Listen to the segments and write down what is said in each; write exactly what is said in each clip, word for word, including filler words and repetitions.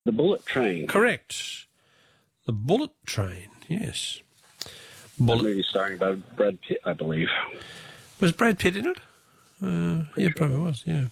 The Bullet Train. Correct. The Bullet Train, yes. Bullet. That movie starring Brad Pitt, I believe. Was Brad Pitt in it? Uh, yeah, sure. Probably was, yeah.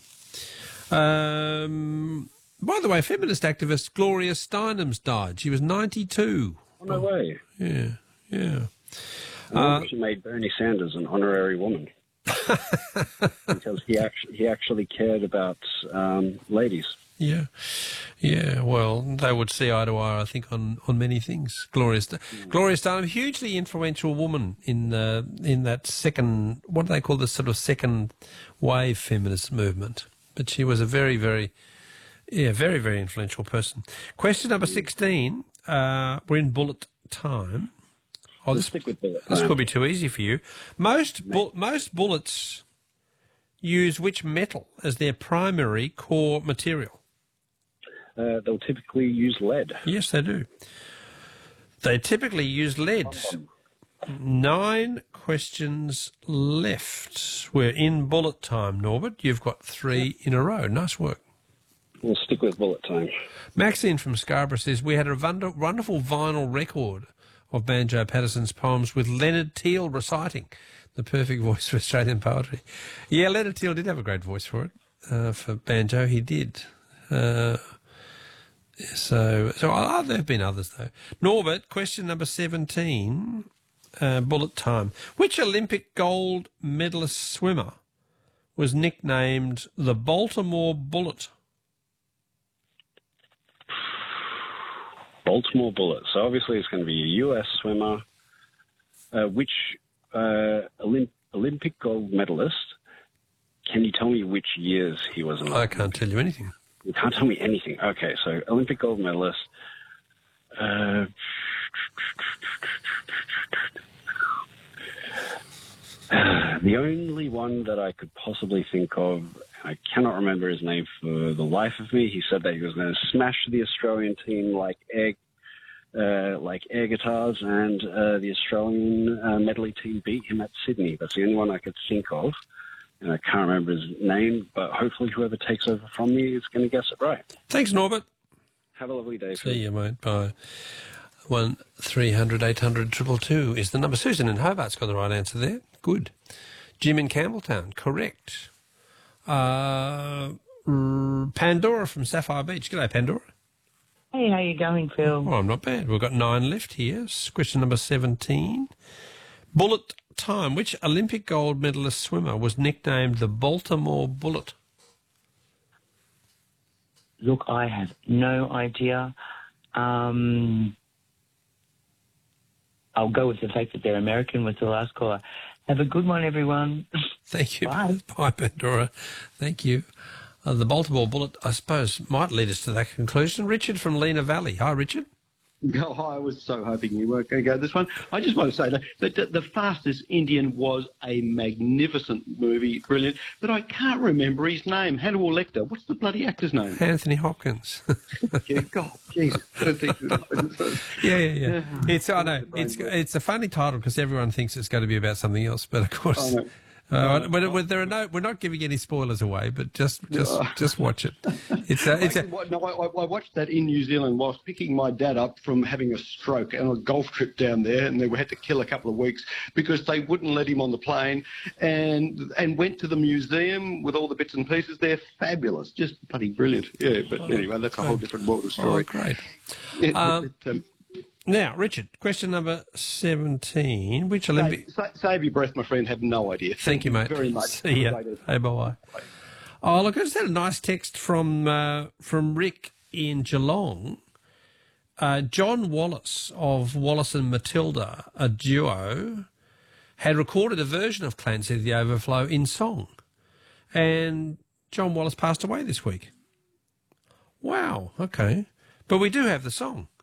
Um, by the way, feminist activist Gloria Steinem's died. She was ninety-two. Oh, no way. Yeah, yeah. I wonder if she made Bernie Sanders an honorary woman. Because he actually, he actually cared about um, ladies. Yeah, yeah. Well, they would see eye to eye, I think, on, on many things. Gloria, St- mm. Gloria Steinem, hugely influential woman in uh, in that second, what do they call this sort of second wave feminist movement? But she was a very, very, yeah, very, very influential person. Question number sixteen. Uh, we're in bullet time. Oh, this, stick with bullet. This could be too easy for you. Most bu- most bullets use which metal as their primary core material? Uh, they'll typically use lead. Yes, they do. They typically use lead. Nine questions left. We're in bullet time, Norbert. You've got three in a row. Nice work. We'll stick with bullet time. Maxine from Scarborough says, we had a wonderful vinyl record of Banjo Patterson's poems with Leonard Teale reciting. The perfect voice for Australian poetry. Yeah, Leonard Teale did have a great voice for it, uh, for banjo. He did. Uh, so, so oh, there have been others, though. Norbert, question number seventeen, uh, bullet time. Which Olympic gold medalist swimmer was nicknamed the Baltimore Bullet? Baltimore Bullet. So obviously it's going to be a U S swimmer. Uh, which uh, Olymp- Olympic gold medalist? Can you tell me which years he was in? I can't tell you anything. You can't tell me anything. Okay, so Olympic gold medalist. Uh, the only one that I could possibly think of, I cannot remember his name for the life of me. He said that he was going to smash the Australian team like air, uh, like air guitars, and uh, the Australian uh, medley team beat him at Sydney. That's the only one I could think of. And I can't remember his name, but hopefully whoever takes over from me is going to guess it right. Thanks, Norbert. Have a lovely day. See you, mate. Bye. One three hundred eight hundred two two two is the number. Susan in Hobart's got the right answer there. Good. Jim in Campbelltown, correct. Uh, Pandora from Sapphire Beach. G'day, Pandora. Hey, how you going, Phil? Oh, I'm not bad. We've got nine left here. Question number seventeen. Bullet time. Which Olympic gold medalist swimmer was nicknamed the Baltimore Bullet? Look, I have no idea. Um, I'll go with the fact that they're American with the last caller. Have a good one, everyone. Thank you. Bye. Bye, Pandora. Thank you. Uh, the Baltimore Bullet, I suppose, might lead us to that conclusion. Richard from Lena Valley. Hi, Richard. Oh, I was so hoping you weren't going to go this one. I just want to say that, that The Fastest Indian was a magnificent movie, brilliant, but I can't remember his name. Hannibal Lecter. What's the bloody actor's name? Anthony Hopkins. Yeah, God, Jesus. yeah, yeah, yeah. It's, I know, it's, it's a funny title because everyone thinks it's going to be about something else, but of course... Uh, but, but there are no. We're not giving any spoilers away, but just just just watch it. It's a, it's a, no, I, I watched that in New Zealand whilst picking my dad up from having a stroke and a golf trip down there, and they had to kill a couple of weeks because they wouldn't let him on the plane, and and went to the museum with all the bits and pieces. They're fabulous, just bloody brilliant. Yeah, but anyway, that's a whole different world of story. Oh, great. Yeah, um, but, um, Now, Richard, question number seventeen. Which Olympic... Save, save your breath, my friend. Have no idea. Thank, Thank you, mate. very much. See ya. Hey, bye-bye. Bye. Oh, look, I just had a nice text from, uh, from Rick in Geelong. Uh, John Wallace of Wallace and Matilda, a duo, had recorded a version of Clancy the Overflow in song. And John Wallace passed away this week. Wow, okay. But we do have the song.